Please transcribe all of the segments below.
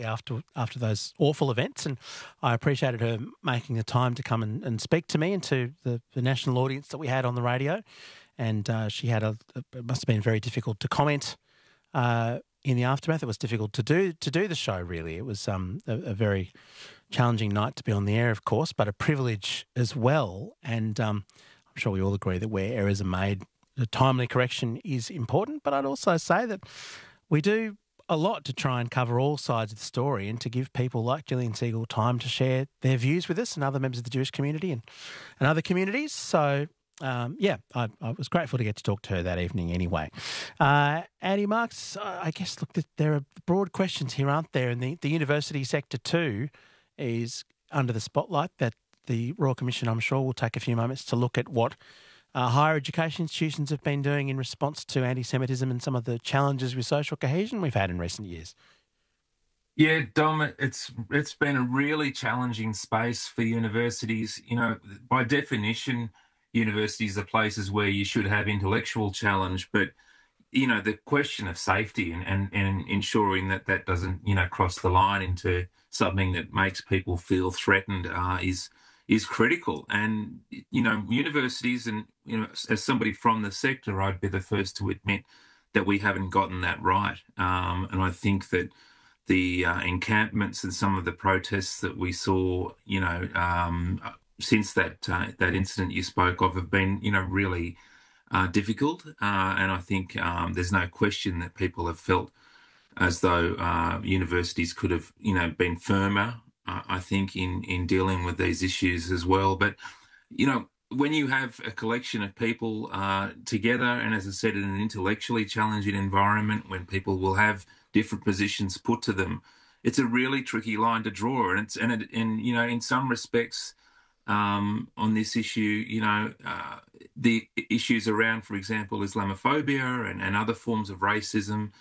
after those awful events, and I appreciated her making the time to come and speak to me and to the national audience that we had on the radio. And she had it must have been very difficult to comment in the aftermath. It was difficult to do the show, really. It was a very challenging night to be on the air, of course, but a privilege as well. And I'm sure we all agree that where errors are made, the timely correction is important. But I'd also say that we do a lot to try and cover all sides of the story and to give people like Gillian Segal time to share their views with us and other members of the Jewish community and other communities. So, I was grateful to get to talk to her that evening anyway. Andy Marks, I guess, look, there are broad questions here, aren't there? And the university sector too is under the spotlight that the Royal Commission, I'm sure, will take a few moments to look at what higher education institutions have been doing in response to anti-Semitism and some of the challenges with social cohesion we've had in recent years. Yeah, Dom, it's been a really challenging space for universities. You know, by definition, universities are places where you should have intellectual challenge, but you know, the question of safety and ensuring that doesn't, you know, cross the line into something that makes people feel threatened is critical. And, you know, universities and, you know, as somebody from the sector, I'd be the first to admit that we haven't gotten that right. And I think that the encampments and some of the protests that we saw, you know, since that incident you spoke of have been, you know, really difficult. And I think there's no question that people have felt as though universities could have, you know, been firmer, I think, in dealing with these issues as well. But, you know, when you have a collection of people together, and as I said, in an intellectually challenging environment, when people will have different positions put to them, it's a really tricky line to draw. And you know, in some respects, on this issue, you know, the issues around, for example, Islamophobia and other forms of racism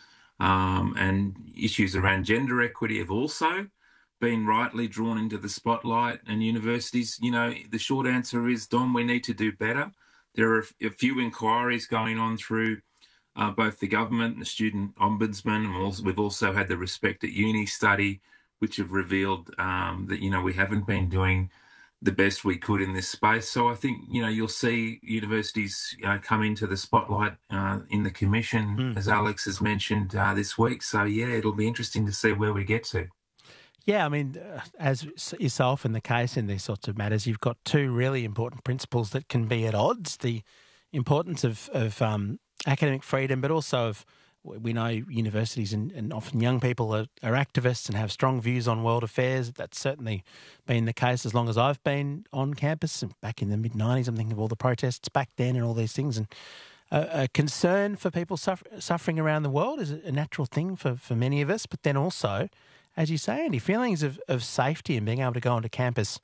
and issues around gender equity have also been rightly drawn into the spotlight. And universities, you know, the short answer is, Dom, we need to do better. There are a few inquiries going on through both the government and the student ombudsman, and we've also had the Respect at Uni study, which have revealed that, you know, we haven't been doing the best we could in this space. So I think, you know, you'll see universities come into the spotlight in the commission, as Alex has mentioned this week. So, yeah, it'll be interesting to see where we get to. Yeah, I mean, as is so often the case in these sorts of matters, you've got two really important principles that can be at odds: the importance of academic freedom, but also of, we know universities and often young people are activists and have strong views on world affairs. That's certainly been the case as long as I've been on campus. Back in the mid-90s, I'm thinking of all the protests back then and all these things. And a concern for people suffering around the world is a natural thing for many of us. But then also, as you say, Andy, feelings of safety and being able to go onto campus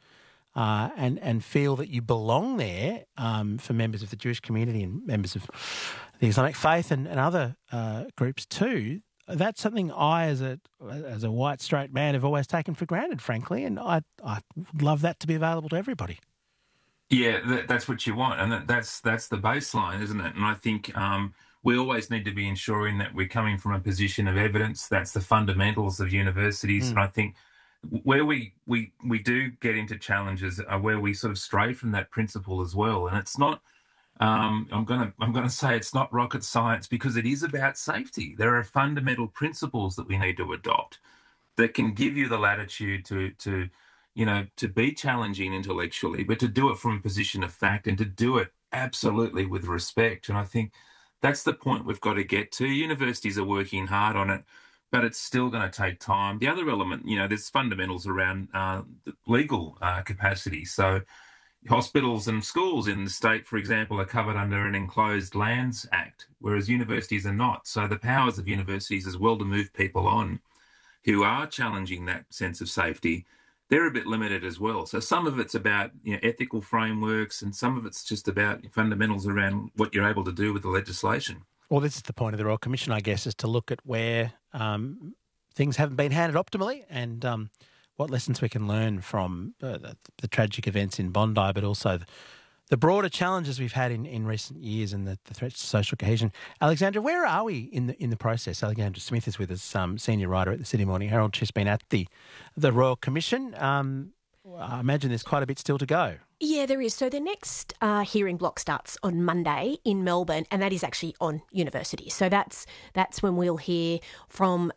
and feel that you belong there for members of the Jewish community and members of the Islamic faith and other groups too. That's something I, as a white straight man, have always taken for granted, frankly, and I would love that to be available to everybody. Yeah, that's what you want, and that's the baseline, isn't it? And I think we always need to be ensuring that we're coming from a position of evidence. That's the fundamentals of universities, and I think where we do get into challenges are where we sort of stray from that principle as well. And it's not. I'm gonna say it's not rocket science, because it is about safety. There are fundamental principles that we need to adopt that can give you the latitude to you know, to be challenging intellectually, but to do it from a position of fact and to do it absolutely with respect. And I think that's the point we've got to get to. Universities are working hard on it, but it's still going to take time. The other element, you know, there's fundamentals around the legal capacity. So hospitals and schools in the state, for example, are covered under an Enclosed Lands Act, whereas universities are not. So the powers of universities as well to move people on who are challenging that sense of safety, they're a bit limited as well. So some of it's about, you know, ethical frameworks, and some of it's just about fundamentals around what you're able to do with the legislation. Well, this is the point of the Royal Commission, I guess, is to look at where things haven't been handled optimally and what lessons we can learn from the tragic events in Bondi, but also the broader challenges we've had in recent years and the threats to social cohesion. Alexandra, where are we in the process? Alexandra Smith is with us, senior writer at the Sydney Morning Herald. She's been at the Royal Commission. I imagine there's quite a bit still to go. Yeah, there is. So the next hearing block starts on Monday in Melbourne, and that is actually on universities. So that's when we'll hear from,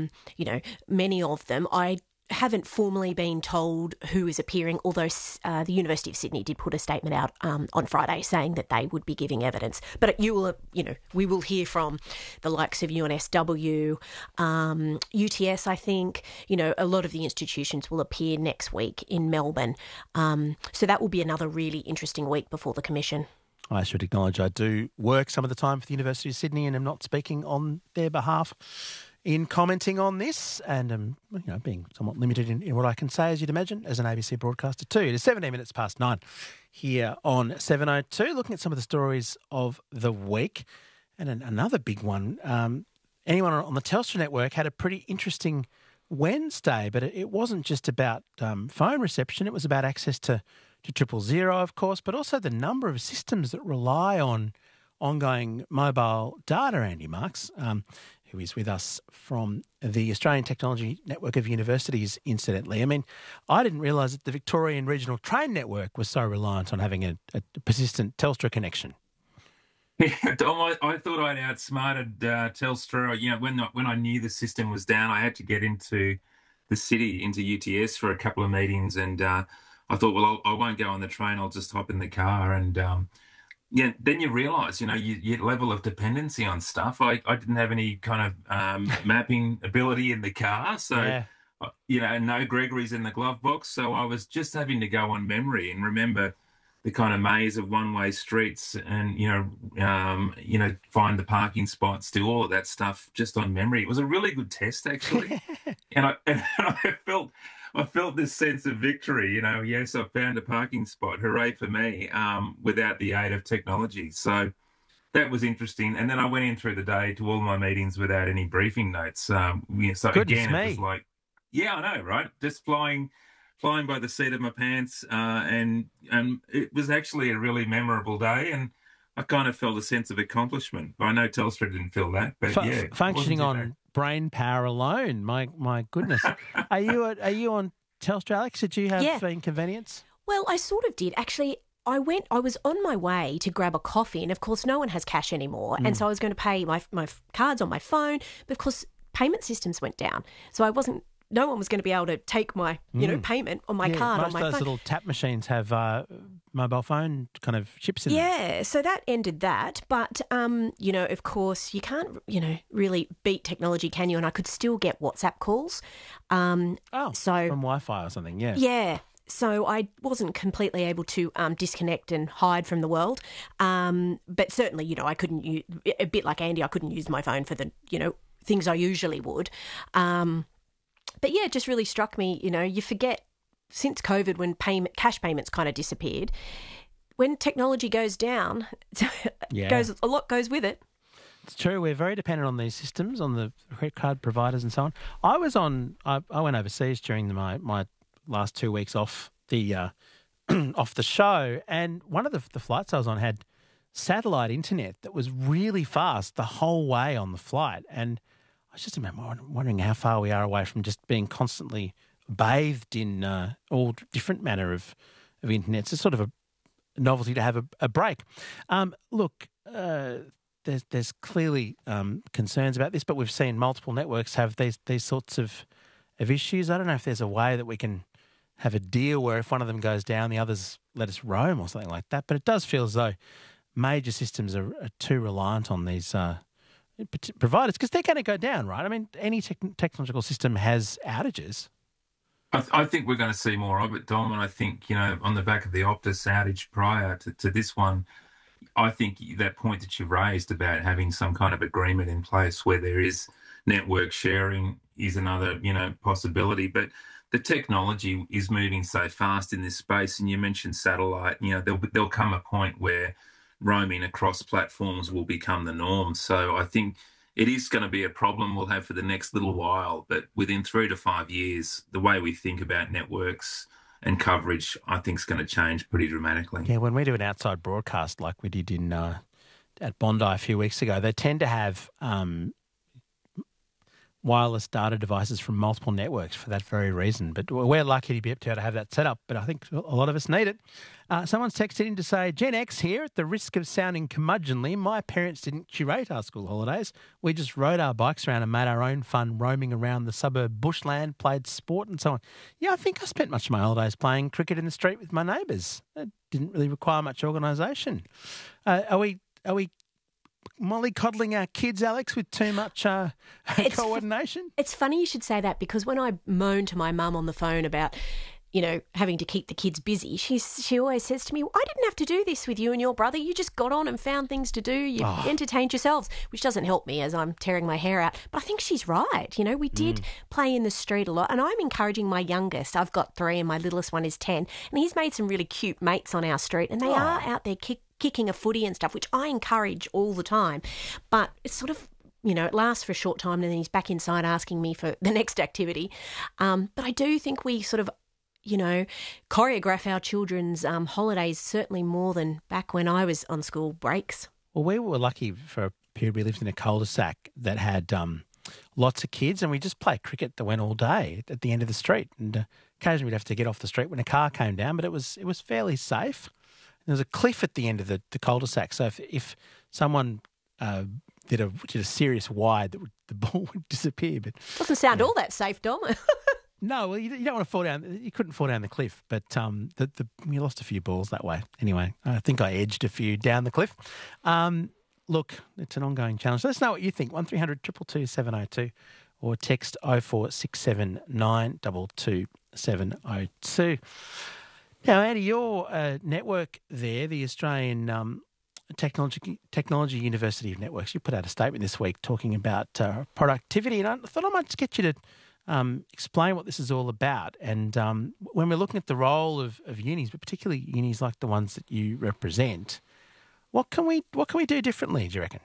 many of them. I haven't formally been told who is appearing, although the University of Sydney did put a statement out on Friday saying that they would be giving evidence. But we will hear from the likes of UNSW, UTS, I think. A lot of the institutions will appear next week in Melbourne. So that will be another really interesting week before the Commission. I should acknowledge I do work some of the time for the University of Sydney and am not speaking on their behalf in commenting on this, and being somewhat limited in what I can say, as you'd imagine, as an ABC broadcaster too. It is 17 minutes past 9 here on 702, looking at some of the stories of the week. And another big one, anyone on the Telstra network had a pretty interesting Wednesday, but it wasn't just about phone reception. It was about access to 000, of course, but also the number of systems that rely on ongoing mobile data. Andy Marks, who is with us from the Australian Technology Network of Universities, incidentally. I mean, I didn't realise that the Victorian Regional Train Network was so reliant on having a persistent Telstra connection. Yeah, Dom, I thought I'd outsmarted Telstra. When I knew the system was down, I had to get into the city, into UTS for a couple of meetings, and I thought, well, I won't go on the train, I'll just hop in the car, and then you realise, your level of dependency on stuff. I didn't have any kind of mapping ability in the car, so no Gregory's in the glove box, so I was just having to go on memory and remember the kind of maze of one-way streets, and find the parking spots, do all of that stuff just on memory. It was a really good test, actually, and I felt this sense of victory. Yes, I found a parking spot. Hooray for me! Without the aid of technology, so that was interesting. And then I went in through the day to all my meetings without any briefing notes. So Goodness again, me. It was like, yeah, I know, right? Just flying by the seat of my pants, and it was actually a really memorable day, and I kind of felt a sense of accomplishment. I know Telstra didn't feel that, but functioning on brain power alone. My goodness, are you on Telstra, Alex? Did you have inconvenience? Well, I sort of did actually. I was on my way to grab a coffee, and of course, no one has cash anymore, and so I was going to pay my cards on my phone, but of course, payment systems went down, so no one was going to be able to take my, payment on my card on my phone. Most of those little tap machines have mobile phone kind of chips in them. Yeah, so that ended that. But, of course, you can't, really beat technology, can you? And I could still get WhatsApp calls. From Wi-Fi or something, yeah. Yeah. So I wasn't completely able to disconnect and hide from the world. But certainly, I couldn't use, a bit like Andy, I couldn't use my phone for the, things I usually would. But yeah, it just really struck me, you forget since COVID when cash payments kind of disappeared, when technology goes down, a lot goes with it. It's true. We're very dependent on these systems, on the credit card providers and so on. I went overseas during my last 2 weeks off the off the show, and one of the flights I was on had satellite internet that was really fast the whole way on the flight, and I was just wondering how far we are away from just being constantly bathed in all different manner of internet. It's sort of a novelty to have a break. Look, there's clearly concerns about this, but we've seen multiple networks have these sorts of issues. I don't know if there's a way that we can have a deal where if one of them goes down, the others let us roam or something like that. But it does feel as though major systems are too reliant on these providers, because they're going to go down, right? I mean, any technological system has outages. I think we're going to see more of it, Dom, and I think, on the back of the Optus outage prior to this one, I think that point that you've raised about having some kind of agreement in place where there is network sharing is another, possibility. But the technology is moving so fast in this space, and you mentioned satellite, there'll come a point where roaming across platforms will become the norm. So I think it is going to be a problem we'll have for the next little while, but within 3 to 5 years, the way we think about networks and coverage, I think, is going to change pretty dramatically. Yeah, when we do an outside broadcast like we did in at Bondi a few weeks ago, they tend to have wireless data devices from multiple networks for that very reason. But we're lucky to be able to have that set up, but I think a lot of us need it. Someone's texted in to say, Gen X here, at the risk of sounding curmudgeonly, my parents didn't curate our school holidays. We just rode our bikes around and made our own fun roaming around the suburb bushland, played sport and so on. Yeah, I think I spent much of my holidays playing cricket in the street with my neighbours. It didn't really require much organisation. Are we mollycoddling our kids, Alex, with too much coordination? It's funny you should say that, because when I moan to my mum on the phone about, having to keep the kids busy, she always says to me, I didn't have to do this with you and your brother. You just got on and found things to do. You entertained yourselves, which doesn't help me as I'm tearing my hair out. But I think she's right. We did play in the street a lot, and I'm encouraging my youngest. I've got 3 and my littlest one is 10, and he's made some really cute mates on our street, and they are out there kicking a footy and stuff, which I encourage all the time. But it's sort of, it lasts for a short time and then he's back inside asking me for the next activity. But I do think we sort of, choreograph our children's holidays certainly more than back when I was on school breaks. Well, we were lucky for a period. We lived in a cul-de-sac that had lots of kids, and we just played cricket that went all day at the end of the street. And occasionally we'd have to get off the street when a car came down, but it was fairly safe. There's a cliff at the end of the cul-de-sac, so if someone did a serious wide, the ball would disappear. But doesn't sound all that safe, Dom. No, well, you don't want to fall down. You couldn't fall down the cliff, but we lost a few balls that way. Anyway, I think I edged a few down the cliff. Look, it's an ongoing challenge. Let us know what you think. 1300 222 702 or text 0467 922 702. Now, Andy, your network there, the Australian Technology University of Networks, you put out a statement this week talking about productivity, and I thought I might just get you to explain what this is all about. And when we're looking at the role of unis, but particularly unis like the ones that you represent, what can we do differently, do you reckon?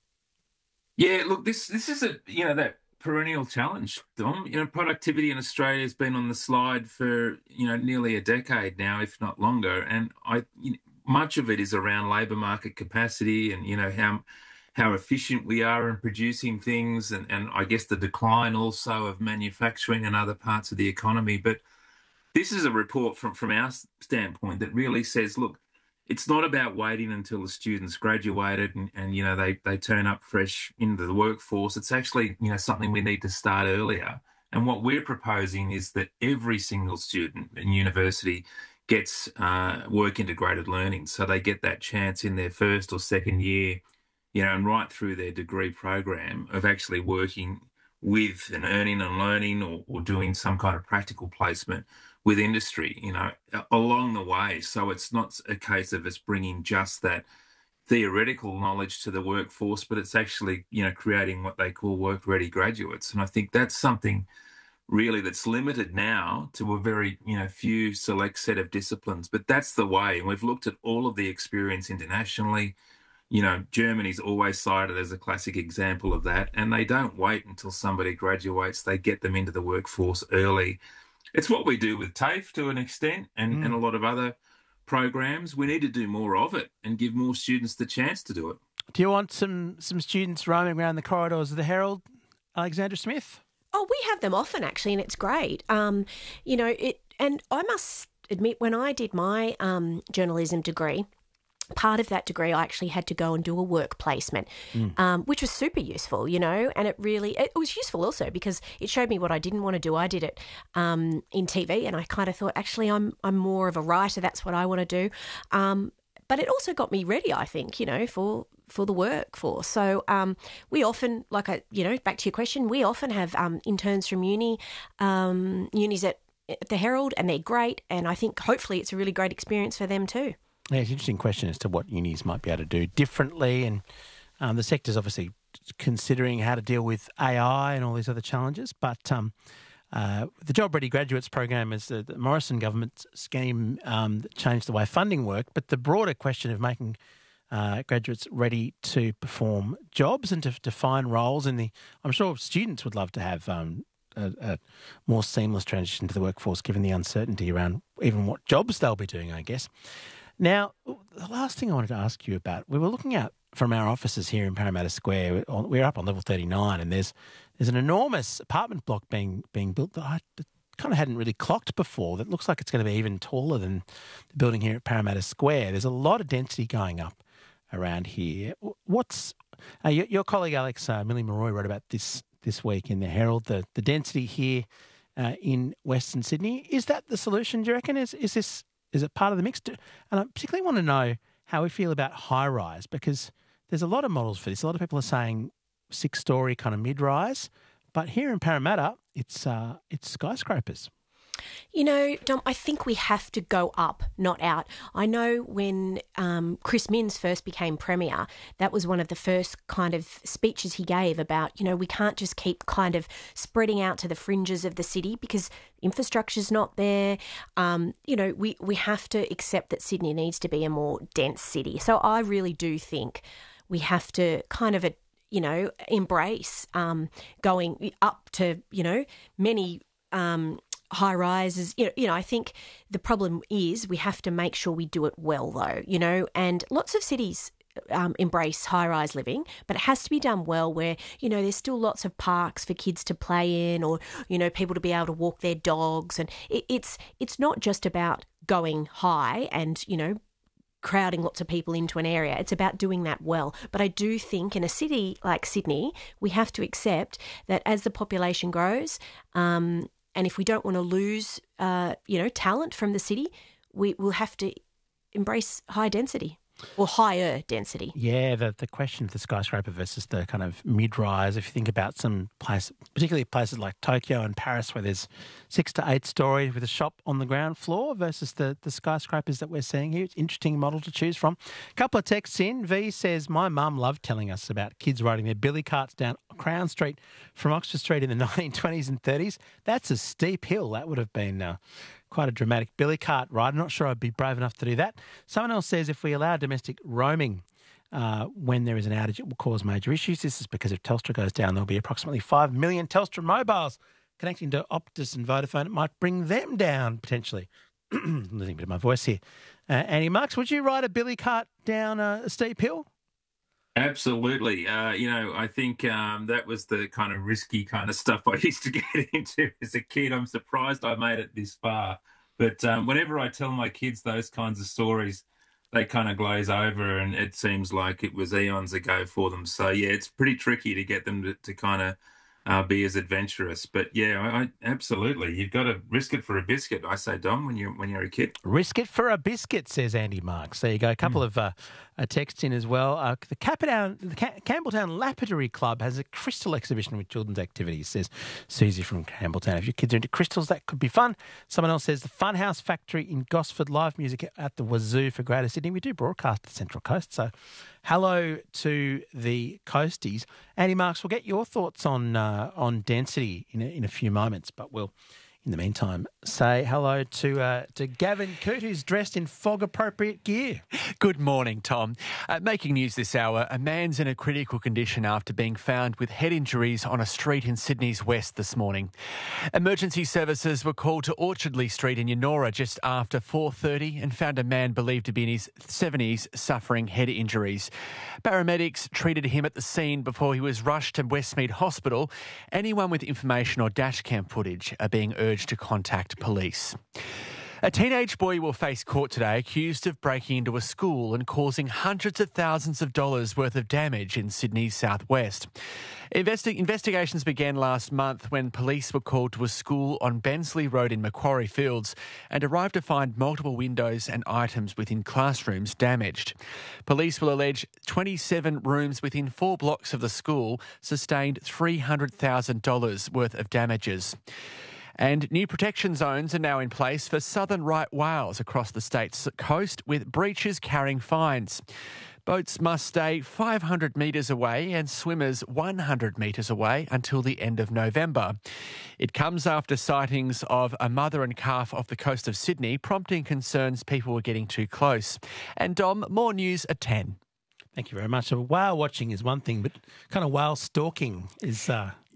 Yeah, look, this is that perennial challenge, Dom. Productivity in Australia has been on the slide for nearly a decade now, if not longer, and much of it is around labour market capacity and how efficient we are in producing things, and I guess the decline also of manufacturing and other parts of the economy. But this is a report from our standpoint that really says, look, it's not about waiting until the students graduated and they turn up fresh into the workforce. It's actually something we need to start earlier. And what we're proposing is that every single student in university gets work integrated learning, so they get that chance in their first or second year, and right through their degree program of actually working with and earning and learning or doing some kind of practical placement with industry, along the way. So it's not a case of us bringing just that theoretical knowledge to the workforce, but it's actually, creating what they call work-ready graduates. And I think that's something really that's limited now to a very, few select set of disciplines. But that's the way. And we've looked at all of the experience internationally. Germany's always cited as a classic example of that. And they don't wait until somebody graduates. They get them into the workforce early. It's what we do with TAFE to an extent and a lot of other programs. We need to do more of it and give more students the chance to do it. Do you want some students roaming around the corridors of the Herald, Alexandra Smith? Oh, we have them often, actually, and it's great. And I must admit, when I did my journalism degree, part of that degree I actually had to go and do a work placement, which was super useful, and it was useful also because it showed me what I didn't want to do. I did it in TV, and I kind of thought, actually, I'm more of a writer. That's what I want to do. But it also got me ready, I think, for the workforce. So we often, back to your question, we often have interns from unis at the Herald, and they're great. And I think hopefully it's a really great experience for them too. Yeah, it's an interesting question as to what unis might be able to do differently. And the sector's obviously considering how to deal with AI and all these other challenges. But the Job Ready Graduates program is the Morrison government scheme that changed the way funding worked. But the broader question of making graduates ready to perform jobs and to find roles I'm sure students would love to have a more seamless transition to the workforce, given the uncertainty around even what jobs they'll be doing, I guess. Now, the last thing I wanted to ask you about, we were looking out from our offices here in Parramatta Square. We're up on level 39, and there's an enormous apartment block being built that I kind of hadn't really clocked before. That looks like it's going to be even taller than the building here at Parramatta Square. There's a lot of density going up around here. What's your colleague Alex Millie Maroy wrote about this week in the Herald, the density here in Western Sydney. Is that the solution, do you reckon? Is it part of the mix? And I particularly want to know how we feel about high-rise, because there's a lot of models for this. A lot of people are saying 6-storey kind of mid-rise, but here in Parramatta, it's skyscrapers. You know, Dom, I think we have to go up, not out. I know when Chris Minns first became Premier, that was one of the first kind of speeches he gave about, you know, we can't just keep kind of spreading out to the fringes of the city because infrastructure's not there. You know, we have to accept that Sydney needs to be a more dense city. So I really do think we have to kind of, embrace going up to, many high rises. I think the problem is we have to make sure we do it well, though, and lots of cities embrace high-rise living, but it has to be done well where, there's still lots of parks for kids to play in or, people to be able to walk their dogs. And it's not just about going high and, crowding lots of people into an area. It's about doing that well. But I do think in a city like Sydney, we have to accept that as the population grows, and if we don't want to lose, talent from the city, we will have to embrace high density or higher density. Yeah, the question of the skyscraper versus the kind of mid-rise, if you think about some places, particularly places like Tokyo and Paris where there's 6 to 8 stories with a shop on the ground floor versus the skyscrapers that we're seeing here. It's an interesting model to choose from. A couple of texts in. V says, my mum loved telling us about kids riding their billy carts down Crown Street from Oxford Street in the 1920s and 30s. That's a steep hill. That would have been quite a dramatic billy cart ride. I'm not sure I'd be brave enough to do that. Someone else says if we allow domestic roaming when there is an outage, it will cause major issues. This is because if Telstra goes down, there'll be approximately 5 million Telstra mobiles connecting to Optus and Vodafone. It might bring them down potentially. I'm losing a bit of my voice here. Andy Marks, would you ride a billy cart down a steep hill? Absolutely. I think that was the kind of risky kind of stuff I used to get into as a kid. I'm surprised I made it this far. But whenever I tell my kids those kinds of stories, they kind of glaze over and it seems like it was eons ago for them. So, yeah, it's pretty tricky to get them to kind of be as adventurous. But, yeah, absolutely. You've got to risk it for a biscuit, I say, Dom, when you're a kid. Risk it for a biscuit, says Andy Marks. There you go. A couple of texts in as well. The Campbelltown Lapidary Club has a crystal exhibition with children's activities, says Susie from Campbelltown. If your kids are into crystals, that could be fun. Someone else says the Funhouse Factory in Gosford, live music at the Wazoo for Greater Sydney. We do broadcast the Central Coast, so hello to the coasties. Andy Marks, we'll get your thoughts on density in a few moments, but we'll, in the meantime, say hello to Gavin Coote, who's dressed in fog-appropriate gear. Good morning, Tom. Making news this hour, a man's in a critical condition after being found with head injuries on a street in Sydney's west this morning. Emergency services were called to Orchardley Street in Yennora just after 4:30 and found a man believed to be in his 70s suffering head injuries. Paramedics treated him at the scene before he was rushed to Westmead Hospital. Anyone with information or dashcam footage are being urged to contact police. A teenage boy will face court today accused of breaking into a school and causing hundreds of thousands of dollars worth of damage in Sydney's southwest. Investigations began last month when police were called to a school on Bensley Road in Macquarie Fields and arrived to find multiple windows and items within classrooms damaged. Police will allege 27 rooms within 4 blocks of the school sustained $300,000 worth of damages. And new protection zones are now in place for southern right whales across the state's coast, with breaches carrying fines. Boats must stay 500 metres away and swimmers 100 metres away until the end of November. It comes after sightings of a mother and calf off the coast of Sydney, prompting concerns people were getting too close. And Dom, more news at 10. Thank you very much. So whale watching is one thing, but kind of whale stalking is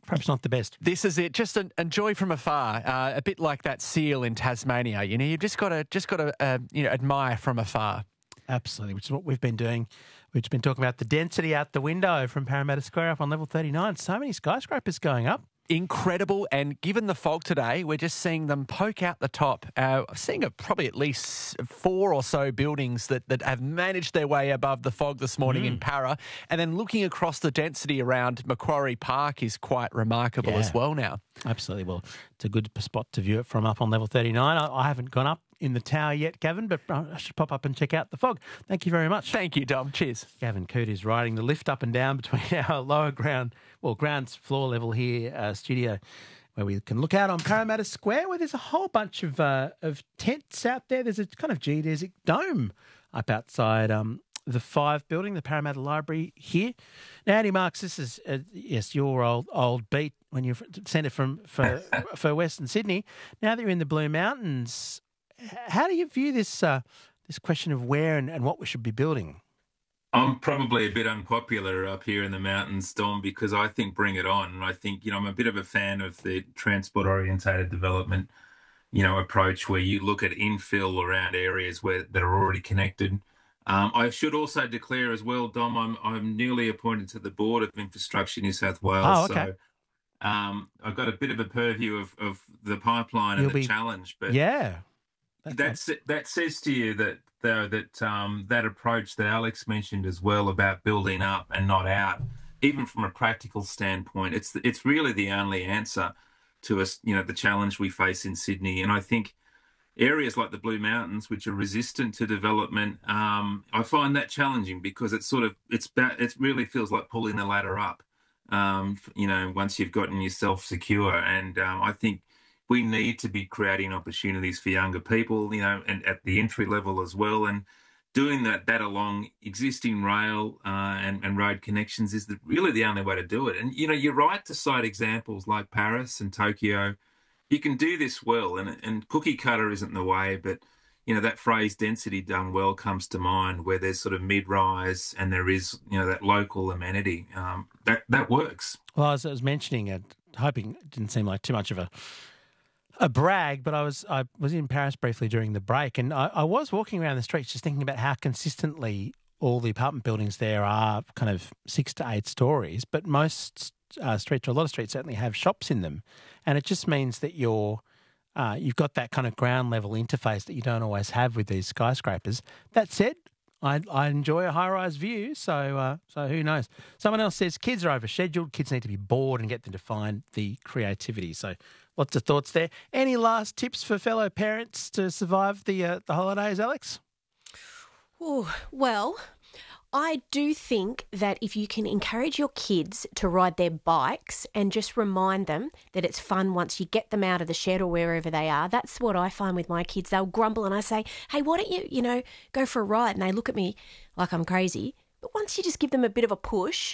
perhaps not the best. This is it. Just enjoy from afar, a bit like that seal in Tasmania. You know, you've just got to admire from afar. Absolutely, which is what we've been doing. We've been talking about the density out the window from Parramatta Square up on level 39. So many skyscrapers going up. Incredible, and given the fog today, we're just seeing them poke out the top. Seeing probably at least 4 or so buildings that have managed their way above the fog this morning in Para, and then looking across the density around Macquarie Park is quite remarkable as well now. Absolutely. Well, it's a good spot to view it from up on level 39. I haven't gone up in the tower yet, Gavin, but I should pop up and check out the fog. Thank you very much. Thank you, Dom. Cheers. Gavin Coote is riding the lift up and down between our ground floor level here studio, where we can look out on Parramatta Square, where there's a whole bunch of tents out there. There's a kind of geodesic dome up outside the 5 building, the Parramatta Library here. Now, Andy Marks, this is your old beat when you're centre for Western Sydney. Now that you're in the Blue Mountains, how do you view this question of where and what we should be building? I'm probably a bit unpopular up here in the mountains, Dom, because I think bring it on. And I think, I'm a bit of a fan of the transport-orientated development, approach where you look at infill around areas that are already connected. I should also declare as well, Dom, I'm newly appointed to the Board of Infrastructure New South Wales. Oh, okay. So I've got a bit of a purview of the pipeline and the challenge. But that says to you that approach that Alex mentioned as well about building up and not out, even from a practical standpoint, it's really the only answer to us, the challenge we face in Sydney. And I think areas like the Blue Mountains, which are resistant to development, I find that challenging because it really feels like pulling the ladder up, once you've gotten yourself secure. And I think we need to be creating opportunities for younger people, and at the entry level as well. And doing that along existing rail and road connections is really the only way to do it. And, you're right to cite examples like Paris and Tokyo. You can do this well, and cookie cutter isn't the way, but, that phrase density done well comes to mind, where there's sort of mid-rise and there is, that local amenity. That works. Well, as I was mentioning, hoping it didn't seem like too much of a brag, but I was in Paris briefly during the break, and I was walking around the streets just thinking about how consistently all the apartment buildings there are kind of 6 to 8 stories, but most streets, or a lot of streets, certainly have shops in them, and it just means that you've got that kind of ground level interface that you don't always have with these skyscrapers. That said, I enjoy a high-rise view, so who knows? Someone else says kids are overscheduled. Kids need to be bored and get them to find the creativity. So lots of thoughts there. Any last tips for fellow parents to survive the holidays, Alex? Ooh, well, I do think that if you can encourage your kids to ride their bikes and just remind them that it's fun once you get them out of the shed or wherever they are, that's what I find with my kids. They'll grumble and I say, hey, why don't you, go for a ride? And they look at me like I'm crazy. But once you just give them a bit of a push,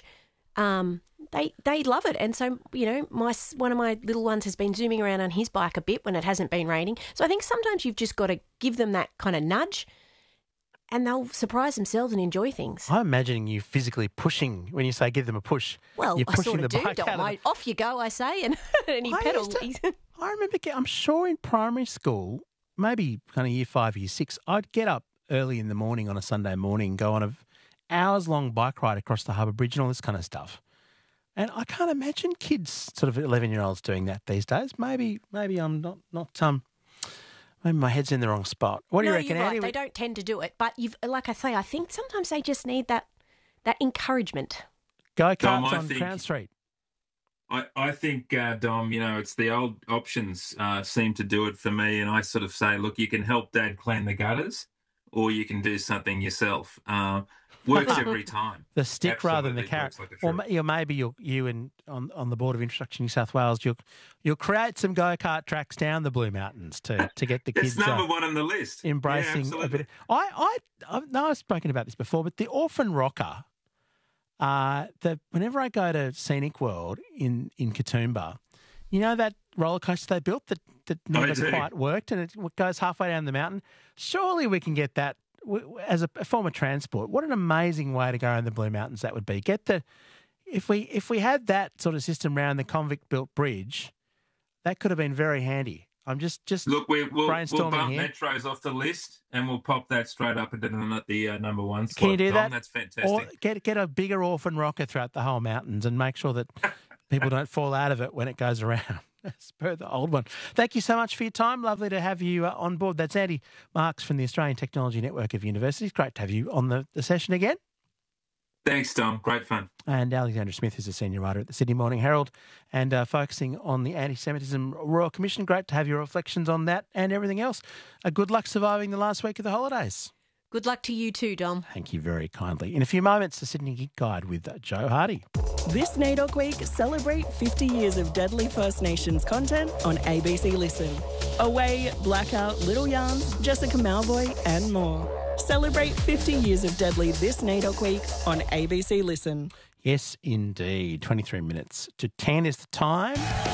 they love it. And so, one of my little ones has been zooming around on his bike a bit when it hasn't been raining. So I think sometimes you've just got to give them that kind of nudge, and they'll surprise themselves and enjoy things. I'm imagining you physically pushing when you say give them a push. Well, you're pushing I sort of do. Off you go, I say, and he pedals. I remember, I'm sure in primary school, maybe kind of year 5, year 6, I'd get up early in the morning on a Sunday morning, go on an hours-long bike ride across the Harbour Bridge and all this kind of stuff. And I can't imagine kids, sort of 11-year-olds, doing that these days. Maybe I'm not maybe my head's in the wrong spot. What do you reckon, you're right. Andy? They don't tend to do it, but like I say, I think sometimes they just need that encouragement. Go-karts on Crown Street. I think, Dom, it's the old options seem to do it for me, and I sort of say, look, you can help Dad clean the gutters, or you can do something yourself. Works every time. The stick Absolutely rather than the carrot. Or maybe you and on the Board of Infrastructure New South Wales, you'll create some go-kart tracks down the Blue Mountains to get the kids. It's number one on the list. Embracing a bit. I've spoken about this before, but the Orphan Rocker. Whenever I go to Scenic World in Katoomba, that roller coaster they built that never quite worked, and it goes halfway down the mountain. Surely we can get that as a form of transport. What an amazing way to go in the Blue Mountains that would be. Get the if we had that sort of system around the convict-built bridge, that could have been very handy. I'm just look. We'll brainstorming bump here. metros off the list, and we'll pop that straight up into the number one slot. Can you do Tom, that? That's fantastic. Or get a bigger orphan rocket throughout the whole mountains and make sure that people don't fall out of it when it goes around. As per the old one. Thank you so much for your time. Lovely to have you on board. That's Andy Marks from the Australian Technology Network of Universities. Great to have you on the session again. Thanks, Tom. Great fun. And Alexandra Smith is a senior writer at the Sydney Morning Herald and focusing on the Anti-Semitism Royal Commission. Great to have your reflections on that and everything else. Good luck surviving the last week of the holidays. Good luck to you too, Dom. Thank you very kindly. In a few moments, the Sydney Gig Guide with Joe Hardy. This NAIDOC Week, celebrate 50 years of deadly First Nations content on ABC Listen. Away, Blackout, Little Yarns, Jessica Malvoy and more. Celebrate 50 years of deadly this NAIDOC Week on ABC Listen. Yes, indeed. 23 minutes to 10 is the time.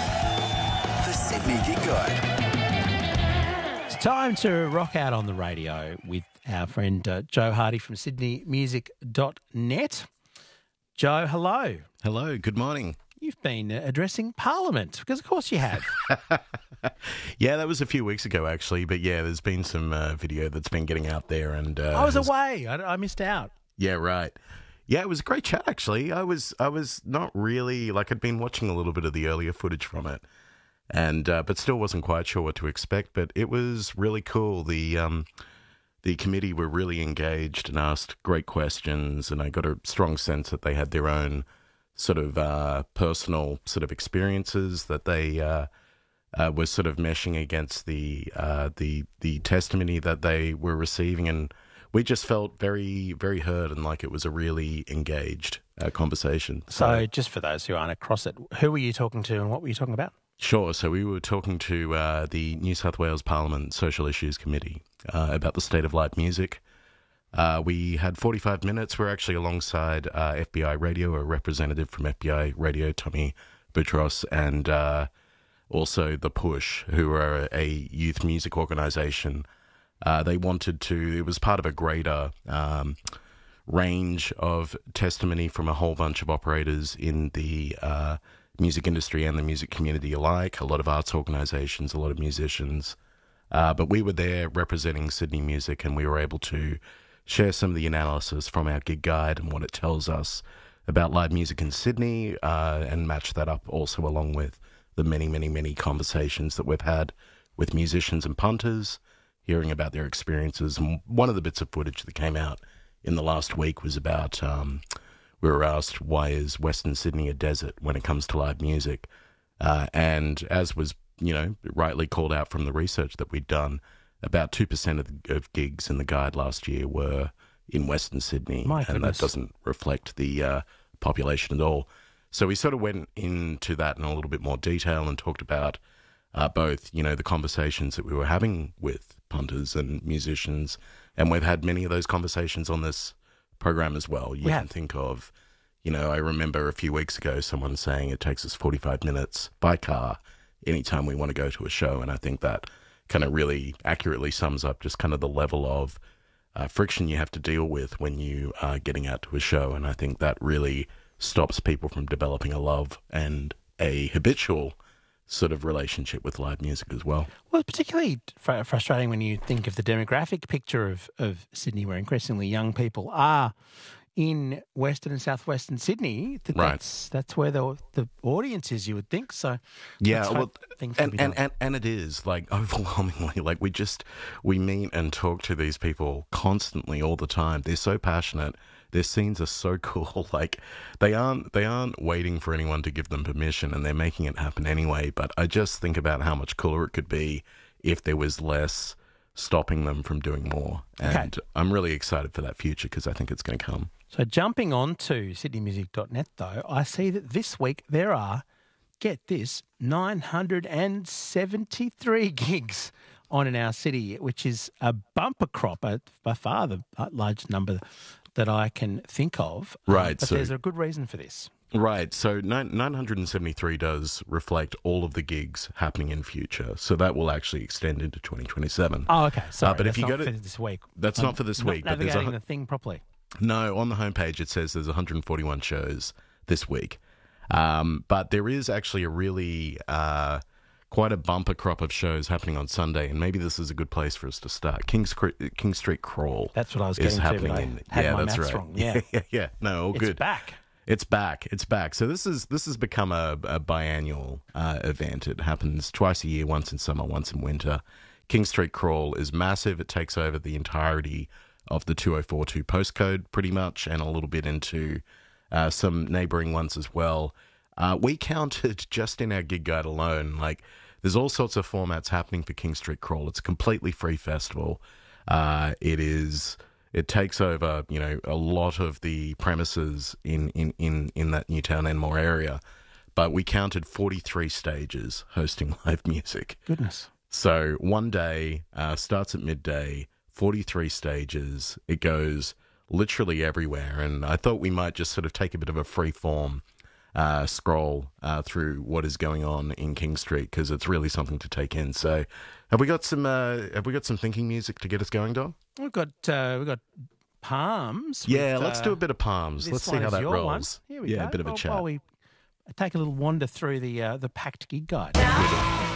The Sydney Gig Guide. It's time to rock out on the radio with our friend Joe Hardy from sydneymusic.net. Joe, hello. Hello, good morning. You've been addressing Parliament, because of course you have. Yeah, that was a few weeks ago, actually. But yeah, there's been some video that's been getting out there. And I was away. I missed out. Yeah, right. Yeah, it was a great chat, actually. I was not really, I'd been watching a little bit of the earlier footage from it, and but still wasn't quite sure what to expect. But it was really cool. The committee were really engaged and asked great questions, and I got a strong sense that they had their own sort of personal sort of experiences that they were sort of meshing against the testimony that they were receiving, and we just felt very, very heard and like it was a really engaged conversation. So just for those who aren't across it, who were you talking to and what were you talking about? Sure. So we were talking to the New South Wales Parliament Social Issues Committee about the state of live music. We had 45 minutes. We're actually alongside FBI Radio, a representative from FBI Radio, Tommy Boutros, and also The Push, who are a youth music organisation. They wanted to, it was part of a greater range of testimony from a whole bunch of operators in the music industry and the music community alike, a lot of arts organisations, a lot of musicians. But we were there representing Sydney Music, and we were able to share some of the analysis from our gig guide and what it tells us about live music in Sydney, and match that up also along with the many, many, many conversations that we've had with musicians and punters, hearing about their experiences. And one of the bits of footage that came out in the last week was about, we were asked, why is Western Sydney a desert when it comes to live music? And as was, rightly called out from the research that we'd done, about 2% of gigs in the guide last year were in Western Sydney. My and goodness. that doesn't reflect the population at all. So we sort of went into that in a little bit more detail and talked about both, the conversations that we were having with punters and musicians. And we've had many of those conversations on this program as well. You can think of, I remember a few weeks ago someone saying it takes us 45 minutes by car anytime we want to go to a show. And I think that kind of really accurately sums up just kind of the level of friction you have to deal with when you are getting out to a show. And I think that really stops people from developing a love and a habitual sort of relationship with live music as well. Well, it's particularly frustrating when you think of the demographic picture of Sydney, where increasingly young people are in Western and Southwestern Sydney. That's where the audience is, you would think. So yeah, and it is overwhelmingly we meet and talk to these people constantly all the time. They're so passionate. Their scenes are so cool. They aren't waiting for anyone to give them permission, and they're making it happen anyway. But I just think about how much cooler it could be if there was less stopping them from doing more. And I'm really excited for that future because I think it's going to come. So jumping on to sydneymusic.net, though, I see that this week there are, get this, 973 gigs on in our city, which is a bumper crop, by far the largest number that I can think of. Right. But there's a good reason for this. Right. So 973 does reflect all of the gigs happening in future. So that will actually extend into 2027. Oh, okay. Sorry, but if you go to this week, that's not for this week. Not navigating the thing properly. No, on the homepage it says there's 141 shows this week. But there is actually a really quite a bumper crop of shows happening on Sunday, and maybe this is a good place for us to start. King Street Crawl. That's what I was getting to, but I had my maths wrong. Yeah. No, all good. It's back. It's back. So this has become a biannual event. It happens twice a year, once in summer, once in winter. King Street Crawl is massive. It takes over the entirety of the 2042 postcode, pretty much, and a little bit into some neighbouring ones as well. We counted just in our gig guide alone, like there's all sorts of formats happening for King Street Crawl. It's a completely free festival. It takes over, a lot of the premises in that Newtown Enmore area. But we counted 43 stages hosting live music. Goodness. So one day starts at midday, 43 stages. It goes literally everywhere. And I thought we might just sort of take a bit of a free form scroll through what is going on in King Street, because it's really something to take in. So have we got some thinking music to get us going, Dom? We've got Palms. Yeah, let's do a bit of Palms. Let's see how that rolls. One. Here we go. A bit of a chat. While we take a little wander through the packed gig guide.